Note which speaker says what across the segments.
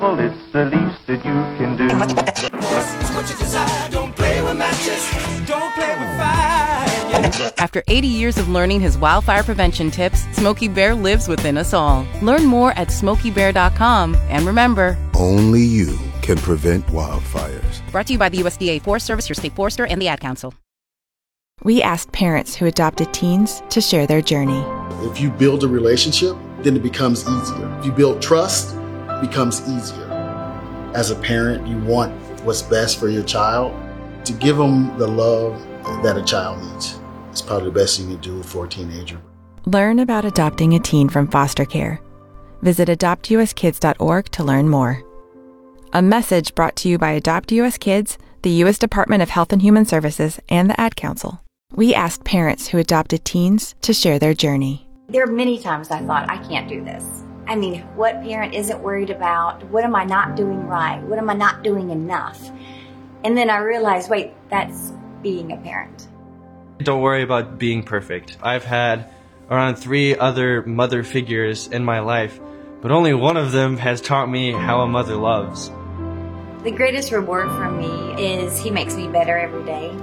Speaker 1: Well, it's the least that you can do.
Speaker 2: What you desire, don't play with matches, don't play with fire.
Speaker 3: After 80 years of learning his wildfire prevention tips, Smokey Bear lives within us all. Learn more at SmokeyBear.com. And remember,
Speaker 4: only you can prevent wildfires.
Speaker 3: Brought to you by the USDA Forest Service, your state forester, and the Ad Council.
Speaker 5: We asked parents who adopted teens to share their journey.
Speaker 6: If you build a relationship, then it becomes easier. If you build trust, it becomes easier. As a parent, you want what's best for your child. To give them the love that a child needs. It's probably the best you can do for a teenager.
Speaker 5: Learn about adopting a teen from foster care. Visit adoptuskids.org to learn more. A message brought to you by Adopt US Kids, the U.S. Department of Health and Human Services, and the Ad Council. We asked parents who adopted teens to share their journey.
Speaker 7: There are many times I thought, I can't do this. I mean, what parent isn't worried about? What am I not doing right? What am I not doing enough? And then I realized, wait, that's being a parent.
Speaker 8: Don't worry about being perfect. I've had around 3 other mother figures in my life, but only one of them has taught me how a mother loves.
Speaker 7: The greatest reward for me is he makes me better every day.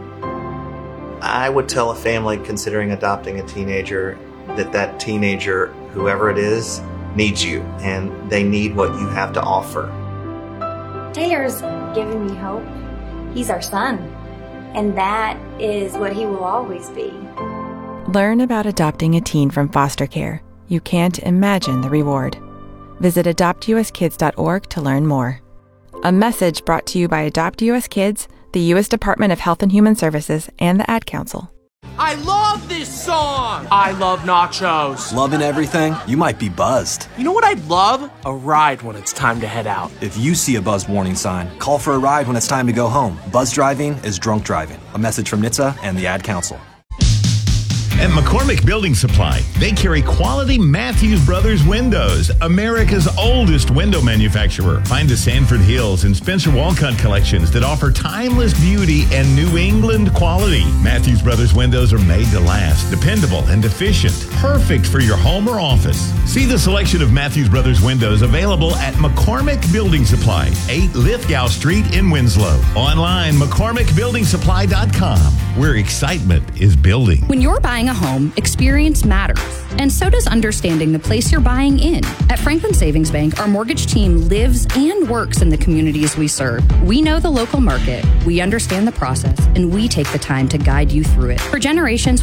Speaker 9: I would tell a family considering adopting a teenager that teenager, whoever it is, needs you, and they need what you have to offer.
Speaker 7: Taylor's given me hope. He's our son, and that is what he will always be.
Speaker 5: Learn about adopting a teen from foster care. You can't imagine the reward. Visit adoptuskids.org to learn more. A message brought to you by Adopt US Kids, the U.S. Department of Health and Human Services, and the Ad Council.
Speaker 2: I love this song! I love nachos.
Speaker 10: Loving everything? You might be buzzed.
Speaker 2: You know what I'd love? A ride when it's time to head out.
Speaker 10: If you see a buzz warning sign, call for a ride when it's time to go home. Buzz driving is drunk driving. A message from NHTSA and the Ad Council.
Speaker 11: At McCormick Building Supply, they carry quality Matthews Brothers windows, America's oldest window manufacturer. Find the Sanford Hills and Spencer Walcott collections that offer timeless beauty and New England quality. Matthews Brothers windows are made to last, dependable and efficient, perfect for your home or office. See the selection of Matthews Brothers windows available at McCormick Building Supply, 8 Lithgow Street in Winslow. Online, McCormickBuildingSupply.com, where excitement is building.
Speaker 12: When you're buying a home, experience matters, and so does understanding the place you're buying in. At Franklin Savings Bank, our mortgage team lives and works in the communities we serve. We know the local market, we understand the process, and we take the time to guide you through it. For generations,